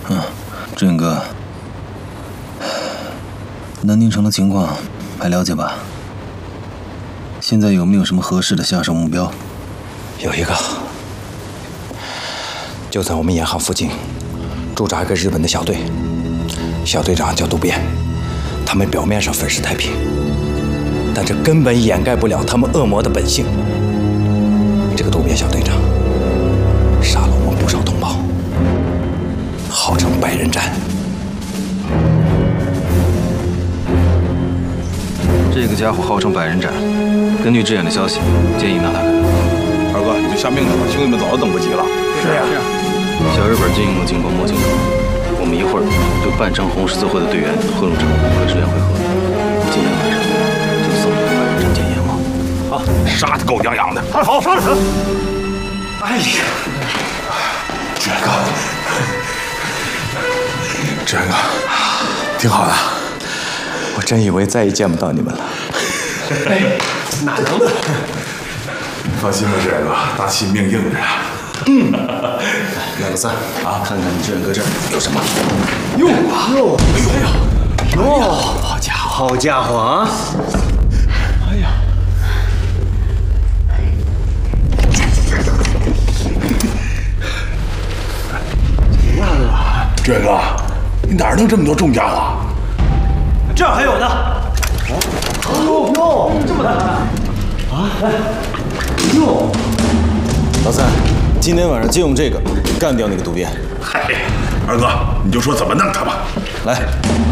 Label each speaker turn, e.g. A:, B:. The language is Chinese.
A: 志远哥，南宁城的情况还了解吧？现在有没有什么合适的下手目标？
B: 有一个，就在我们沿航附近驻扎一个日本的小队，小队长叫渡边。他们表面上粉饰太平，但这根本掩盖不了他们恶魔的本性。这个渡边小队长杀了我们不少同胞，号称百人斩。
A: 这个家伙号称百人斩，根据志远的消息，建议拿他开。
C: 二哥，你就下命令吧，兄弟们早就等不及了。
D: 是呀。
A: 小日本军营的情况摸清楚，我们一会儿就扮成红十字会的队员混入城和志远会合。今天晚上就送这个百人斩见阎王。
C: 好，杀得狗痒痒的。
D: 好，杀死！
C: 哎呀，志远哥，志远哥，挺好的。
B: 我真以为再也见不到你们了。
D: 哎，哪能呢？
C: 放心吧，志远哥，大气命硬着。
A: 来个赞啊！看看你志远哥这儿有什么？
D: 好家伙啊！哎呀！什么啊？
C: 志远哥，你哪儿弄这么多重家伙？
D: 这儿还有呢。哟，这么大啊！哟，
A: 老三，今天晚上就用这个干掉那个渡边。
C: 嗨，二哥，你就说怎么弄他吧。
A: 来，